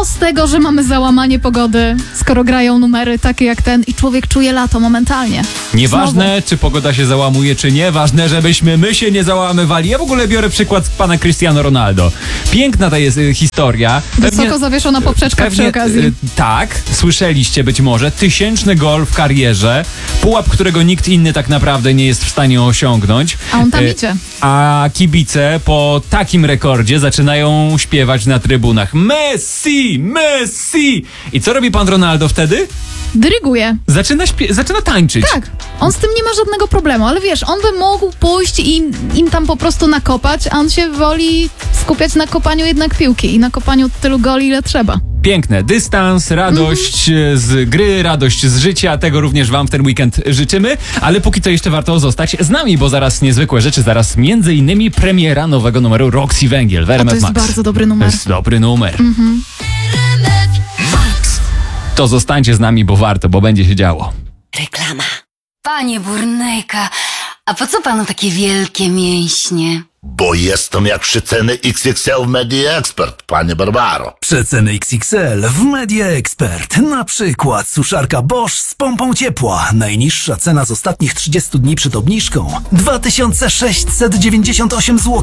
Co z tego, że mamy załamanie pogody, skoro grają numery takie jak ten i człowiek czuje lato momentalnie? Nieważne, czy pogoda się załamuje, czy nie, ważne, żebyśmy my się nie załamywali. Ja w ogóle biorę przykład z pana Cristiano Ronaldo. Piękna ta jest historia. Wysoko zawieszona poprzeczka przy okazji. Tak, słyszeliście być może. 1000 gol w karierze. Pułap, którego nikt inny tak naprawdę nie jest w stanie osiągnąć. A on tam idzie. A kibice po takim rekordzie zaczynają śpiewać na trybunach Messi, Messi! I co robi pan Ronaldo wtedy? Dyryguje. Zaczyna tańczyć. Tak, on z tym nie ma żadnego problemu, ale wiesz, on by mógł pójść i im tam po prostu nakopać, a on się woli skupiać na kopaniu jednak piłki i na kopaniu tylu goli, ile trzeba. Piękne. Dystans, radość z gry, radość z życia. Tego również wam w ten weekend życzymy. Ale póki co jeszcze warto zostać z nami, bo zaraz niezwykłe rzeczy. Zaraz między innymi premiera nowego numeru Roxy Węgiel w RMF to jest Max. bardzo dobry numer. To jest dobry numer. To zostańcie z nami, bo warto, bo będzie się działo. Reklama. Panie Burnejka, a po co panu takie wielkie mięśnie? Bo jestem jak przeceny XXL w Media Expert, panie Barbaro. Przeceny XXL w Media Expert. Na przykład suszarka Bosch z pompą ciepła. Najniższa cena z ostatnich 30 dni przed obniżką 2698 zł.